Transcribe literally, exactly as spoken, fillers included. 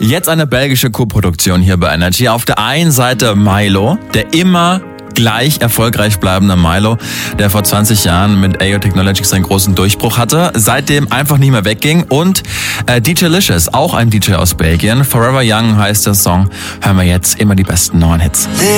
Jetzt eine belgische Co-Produktion hier bei Energy. Auf der einen Seite Milo, der immer gleich erfolgreich bleibende Milo, der vor zwanzig Jahren mit A O Technologies einen großen Durchbruch hatte, seitdem einfach nicht mehr wegging. Und äh, D J Licious, auch ein D J aus Belgien. Forever Young heißt der Song. Hören wir jetzt immer die besten neuen Hits.